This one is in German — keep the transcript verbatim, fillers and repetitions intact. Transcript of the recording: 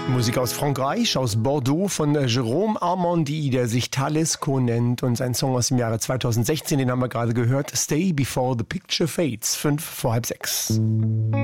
Musik aus Frankreich, aus Bordeaux von Jérôme Armandi, der sich Talisco nennt, und sein Song aus dem Jahre zweitausendsechzehn, den haben wir gerade gehört, Stay Before the Picture Fades, fünf vor halb sechs.